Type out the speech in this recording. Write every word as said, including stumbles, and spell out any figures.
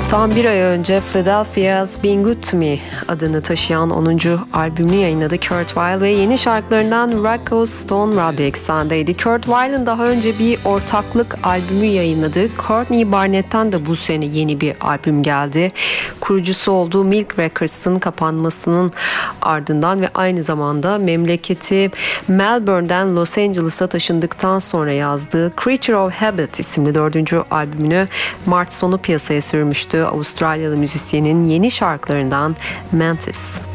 Tam bir ay önce Philadelphia's Been Good To Me adını taşıyan onuncu albümünü yayınladı Kurt Weill ve yeni şarkılarından Rock Goes Stone radyo eksenindeydi. Kurt Weill'in daha önce bir ortaklık albümü yayınladı. Courtney Barnett'ten de bu sene yeni bir albüm geldi. Kurucusu olduğu Milk Records'ın kapanmasının ardından ve aynı zamanda memleketi Melbourne'den Los Angeles'a taşındıktan sonra yazdığı Creature of Habit isimli dördüncü albümünü Mart sonu piyasaya sürmüştü. Avustralyalı müzisyenin yeni şarkılarından Mantis.